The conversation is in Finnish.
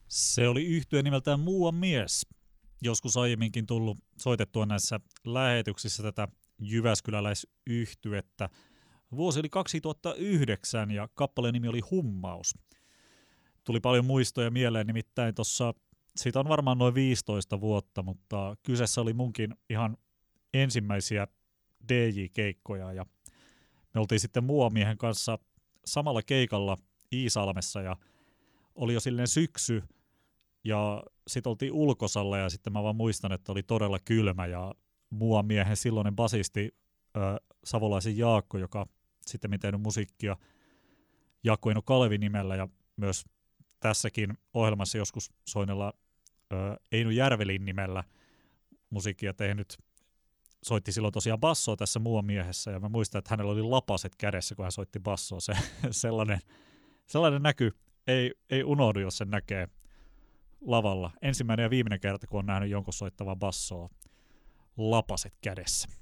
Se oli yhtye nimeltään Muuan mies. Joskus aiemminkin tullut soitettua näissä lähetyksissä tätä jyväskyläläisyhtyettä. Vuosi oli 2009 ja kappaleen nimi oli Hummaus. Tuli paljon muistoja mieleen, nimittäin siitä on varmaan noin 15 vuotta, mutta kyseessä oli munkin ihan ensimmäisiä DJ-keikkoja ja me oltiin sitten Muuamiehen kanssa samalla keikalla Iisalmessa ja oli jo silleen syksy ja sitten oltiin ulkosalla ja sitten mä vaan muistan, että oli todella kylmä ja Muuamiehen silloinen basisti Savolaisen Jaakko, joka sitten tehnyt musiikkia Jaakko Eino Kalevi nimellä ja myös tässäkin ohjelmassa joskus soinnella Eino Järvelin nimellä musiikkia tehnyt, soitti silloin tosiaan bassoa tässä Muuamiehessä ja mä muistan, että hänellä oli lapaset kädessä, kun hän soitti bassoa. Se sellainen näky ei unohdu, jos sen näkee lavalla. Ensimmäinen ja viimeinen kerta, kun on nähnyt jonkun soittavan bassoa lapaset kädessä.